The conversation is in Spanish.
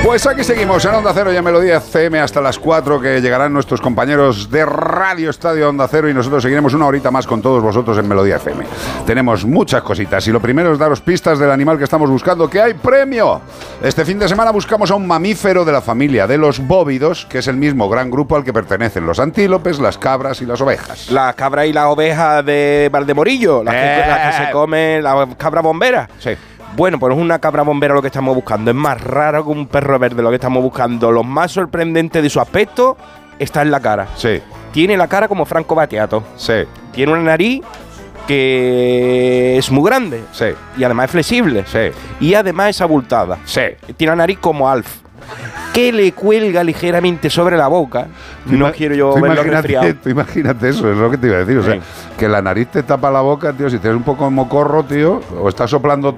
Pues aquí seguimos en Onda Cero y en Melodía FM hasta las 4, que llegarán nuestros compañeros de Radio Estadio Onda Cero y nosotros seguiremos una horita más con todos vosotros en Melodía FM. Tenemos muchas cositas y lo primero es daros pistas del animal que estamos buscando, que hay premio. Este fin de semana buscamos a un mamífero de la familia de los bóvidos, que es el mismo gran grupo al que pertenecen los antílopes, las cabras y las ovejas. La cabra y la oveja de Valdemorillo, las que se come, la cabra bombera. Sí. Bueno, pues es una cabra bombera lo que estamos buscando. Es más raro que un perro verde lo que estamos buscando. Lo más sorprendente de su aspecto está en la cara. Sí. Tiene la cara como Franco Battiato. Sí. Tiene una nariz que es muy grande. Sí. Y además es flexible. Sí. Y además es abultada. Sí. Tiene la nariz como Alf, que le cuelga ligeramente sobre la boca. No quiero yo verlo resfriado. Tú imagínate eso, es lo que te iba a decir. O sea, que la nariz te tapa la boca, tío. Si tienes un poco de mocorro, tío, o estás soplando